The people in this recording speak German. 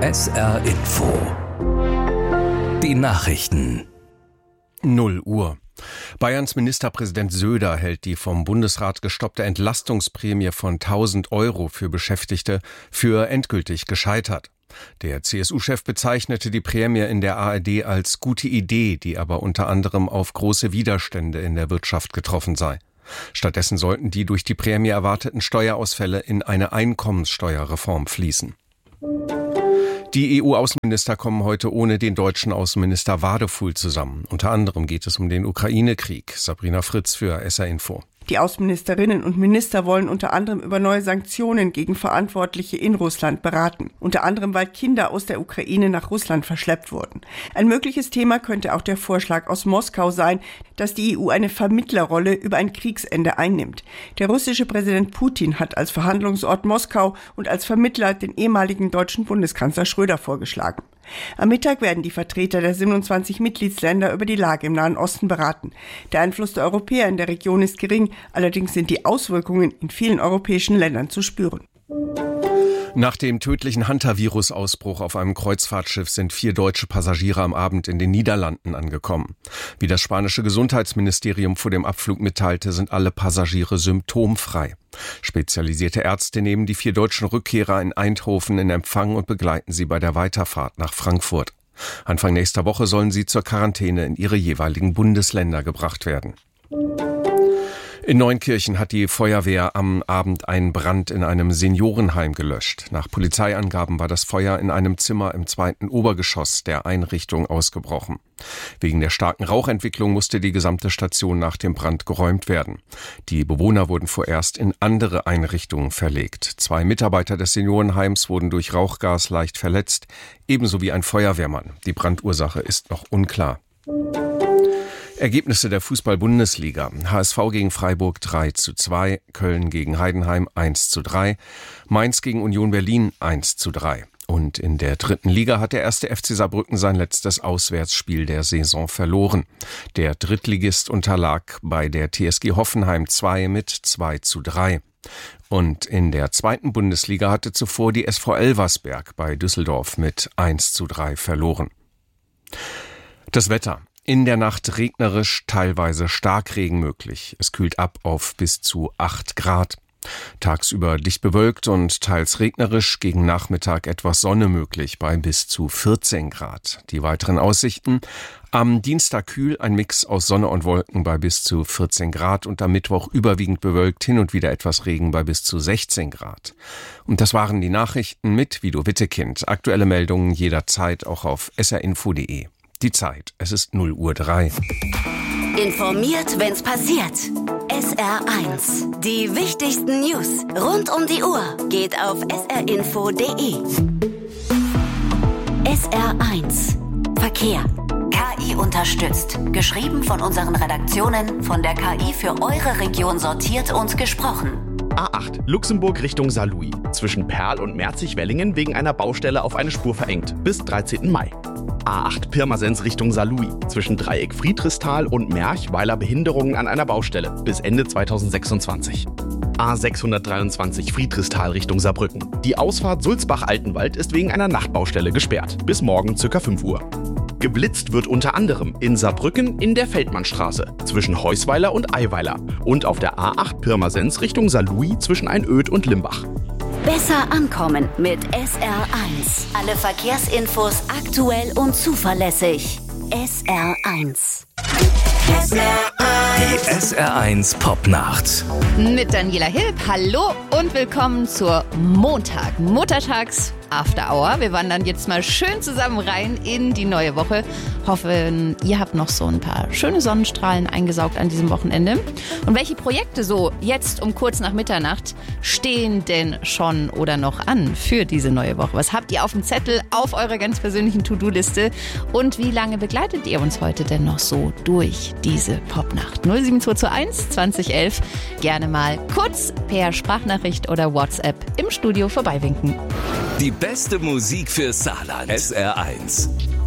SR Info. Die Nachrichten. 0 Uhr. Bayerns Ministerpräsident Söder hält die vom Bundesrat gestoppte Entlastungsprämie von 1.000 € für Beschäftigte für endgültig gescheitert. Der CSU-Chef bezeichnete die Prämie in der ARD als gute Idee, die aber unter anderem auf große Widerstände in der Wirtschaft getroffen sei. Stattdessen sollten die durch die Prämie erwarteten Steuerausfälle in eine Einkommenssteuerreform fließen. Die EU-Außenminister kommen heute ohne den deutschen Außenminister Wadefuhl zusammen. Unter anderem geht es um den Ukraine-Krieg. Sabrina Fritz für SR Info. Die Außenministerinnen und Minister wollen unter anderem über neue Sanktionen gegen Verantwortliche in Russland beraten. Unter anderem, weil Kinder aus der Ukraine nach Russland verschleppt wurden. Ein mögliches Thema könnte auch der Vorschlag aus Moskau sein, dass die EU eine Vermittlerrolle über ein Kriegsende einnimmt. Der russische Präsident Putin hat als Verhandlungsort Moskau und als Vermittler den ehemaligen deutschen Bundeskanzler Schröder vorgeschlagen. Am Mittag werden die Vertreter der 27 Mitgliedsländer über die Lage im Nahen Osten beraten. Der Einfluss der Europäer in der Region ist gering, allerdings sind die Auswirkungen in vielen europäischen Ländern zu spüren. Nach dem tödlichen Hantavirus-Ausbruch auf einem Kreuzfahrtschiff sind 4 deutsche Passagiere am Abend in den Niederlanden angekommen. Wie das spanische Gesundheitsministerium vor dem Abflug mitteilte, sind alle Passagiere symptomfrei. Spezialisierte Ärzte nehmen die 4 deutschen Rückkehrer in Eindhoven in Empfang und begleiten sie bei der Weiterfahrt nach Frankfurt. Anfang nächster Woche sollen sie zur Quarantäne in ihre jeweiligen Bundesländer gebracht werden. In Neunkirchen hat die Feuerwehr am Abend einen Brand in einem Seniorenheim gelöscht. Nach Polizeiangaben war das Feuer in einem Zimmer im 2. Obergeschoss der Einrichtung ausgebrochen. Wegen der starken Rauchentwicklung musste die gesamte Station nach dem Brand geräumt werden. Die Bewohner wurden vorerst in andere Einrichtungen verlegt. 2 Mitarbeiter des Seniorenheims wurden durch Rauchgas leicht verletzt, ebenso wie ein Feuerwehrmann. Die Brandursache ist noch unklar. Ergebnisse der Fußball-Bundesliga. HSV gegen Freiburg 3:2, Köln gegen Heidenheim 1:3, Mainz gegen Union Berlin 1:3. Und in der 3. Liga hat der 1. FC Saarbrücken sein letztes Auswärtsspiel der Saison verloren. Der Drittligist unterlag bei der TSG Hoffenheim 2 mit 2:3. Und in der 2. Bundesliga hatte zuvor die SV Elversberg bei Düsseldorf mit 1:3 verloren. Das Wetter. In der Nacht regnerisch, teilweise Starkregen möglich. Es kühlt ab auf bis zu 8 Grad. Tagsüber dicht bewölkt und teils regnerisch, gegen Nachmittag etwas Sonne möglich bei bis zu 14 Grad. Die weiteren Aussichten: am Dienstag kühl, ein Mix aus Sonne und Wolken bei bis zu 14 Grad und am Mittwoch überwiegend bewölkt, hin und wieder etwas Regen bei bis zu 16 Grad. Und das waren die Nachrichten mit Vido Wittekind. Aktuelle Meldungen jederzeit auch auf srinfo.de. Die Zeit, es ist 0:03. Informiert, wenn's passiert. SR1. Die wichtigsten News rund um die Uhr geht auf srinfo.de. SR1. Verkehr. KI unterstützt. Geschrieben von unseren Redaktionen, von der KI für eure Region sortiert und gesprochen. A8 Luxemburg Richtung Saarlouis. Zwischen Perl und Merzig-Wellingen wegen einer Baustelle auf eine Spur verengt. Bis 13. Mai. A8 Pirmasens Richtung Saarlouis. Zwischen Dreieck Friedrichsthal und Merch, weiler Behinderungen an einer Baustelle. Bis Ende 2026. A623 Friedrichsthal Richtung Saarbrücken. Die Ausfahrt Sulzbach-Altenwald ist wegen einer Nachtbaustelle gesperrt. Bis morgen ca. 5 Uhr. Geblitzt wird unter anderem in Saarbrücken in der Feldmannstraße zwischen Heusweiler und Eiweiler und auf der A8 Pirmasens Richtung Saarlouis zwischen Einöd und Limbach. Besser ankommen mit SR1. Alle Verkehrsinfos aktuell und zuverlässig. SR1. Die SR1 Popnacht. Mit Daniela Hilb. Hallo und willkommen zur Muttertags After Hour. Wir wandern jetzt mal schön zusammen rein in die neue Woche. Hoffen, ihr habt noch so ein paar schöne Sonnenstrahlen eingesaugt an diesem Wochenende. Und welche Projekte so jetzt um kurz nach Mitternacht stehen denn schon oder noch an für diese neue Woche? Was habt ihr auf dem Zettel, auf eurer ganz persönlichen To-Do-Liste? Und wie lange begleitet ihr uns heute denn noch so durch diese Popnacht? 07221 2011. Gerne mal kurz per Sprachnachricht oder WhatsApp im Studio vorbeiwinken. Die beste Musik für Saarland. SR1.